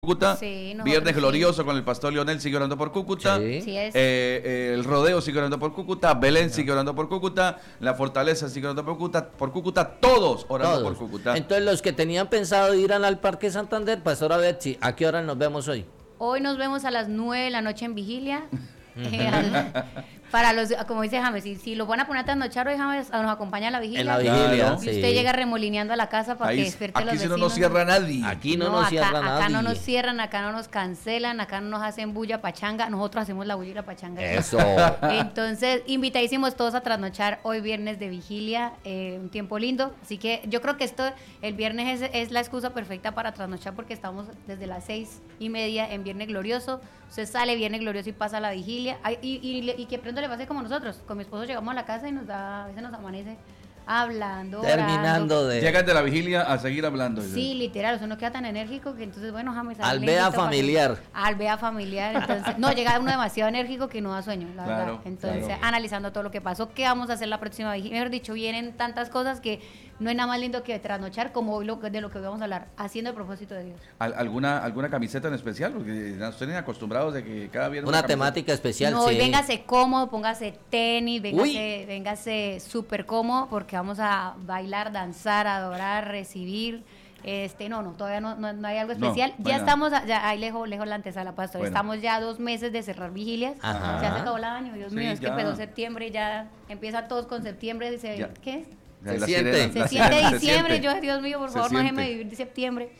Cúcuta, Sí, Viernes sí. Glorioso con el pastor Leonel sigue orando por Cúcuta, Sí es. el Rodeo sigue orando por Cúcuta, Belén sigue orando por Cúcuta, La Fortaleza sigue orando por Cúcuta, todos orando por Cúcuta. Entonces los que tenían pensado ir al Parque Santander, Pastora Betsy, ¿a qué hora nos vemos hoy? Hoy nos vemos a las 9 de la noche en vigilia. Para los, como dice James, si lo van a poner a trasnochar hoy, James nos acompaña a la vigilia. En la vigilia, Claro. Y sí. usted llega remolineando a la casa para Ahí, que despierte a los aquí si no vecinos. nos cierra nadie. Aquí no nos cierra nadie. Acá no nos cierran, acá no nos cancelan, acá no nos hacen bulla pachanga, nosotros hacemos la bulla y la pachanga. Eso. Entonces, invitadísimos todos a trasnochar hoy viernes de vigilia, un tiempo lindo. Así que yo creo que el viernes es la excusa perfecta para trasnochar porque estamos desde las 6:30 en Viernes Glorioso. Usted sale Viernes Glorioso y pasa la vigilia. Y que pronto le pase como nosotros. Con mi esposo llegamos a la casa y a veces nos amanece hablando, Terminando orando. de... Llegan de la vigilia a seguir hablando. Sí, literal, o sea, uno queda tan enérgico que entonces, bueno, James... Alvea familiar. Alvea familiar, entonces... No, llega uno demasiado enérgico que no da sueño, la Claro, verdad. Entonces, claro. analizando todo lo que pasó, ¿qué vamos a hacer la próxima vigilia? Mejor dicho, vienen tantas cosas que no hay nada más lindo que trasnochar, como hoy de lo que hoy vamos a hablar, haciendo el propósito de Dios. ¿Alguna camiseta en especial? Porque nos tienen acostumbrados de que cada viernes... Una camiseta. temática especial, No, sí. y véngase cómodo, póngase tenis, véngase súper cómodo, porque vamos a bailar, danzar, adorar, recibir. Todavía no hay algo especial. No, Ya bueno. estamos, ahí lejos la antesala, pastor. Bueno. Estamos ya a 2 meses de cerrar vigilias. Ajá. Se acabó el año, Dios Sí, mío, es que ya. empezó septiembre, ya empieza todos con septiembre, Ya. ¿qué es? Se La siente. sirena, Se la siente sirena, se diciembre, siente. Dios mío, por Se favor, no déjeme siente. vivir de septiembre.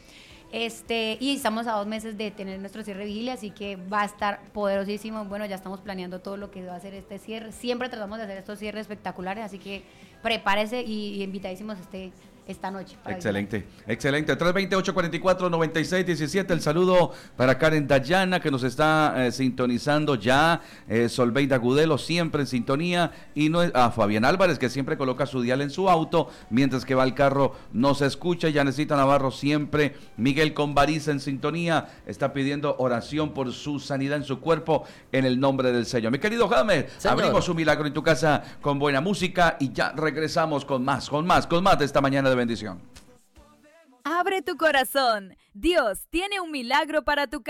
Y estamos a 2 meses de tener nuestro cierre de vigilia, así que va a estar poderosísimo. Bueno, ya estamos planeando todo lo que va a ser este cierre. Siempre tratamos de hacer estos cierres espectaculares, así que prepárese y invitadísimos esta noche. para Excelente, excelente. 328-44-96-17. El saludo para Karen Dayana, que nos está sintonizando ya. Solveida Gudelo, siempre en sintonía. Y a Fabián Álvarez, que siempre coloca su dial en su auto, mientras que va al carro, nos escucha. Yanecita Navarro, siempre. Miguel Convariza en sintonía. Está pidiendo oración por su sanidad en su cuerpo, en el nombre del Señor. Mi querido James, Señor. abrimos un milagro en tu casa con buena música y ya regresamos con más de esta mañana de bendición. Abre tu corazón. Dios tiene un milagro para tu casa.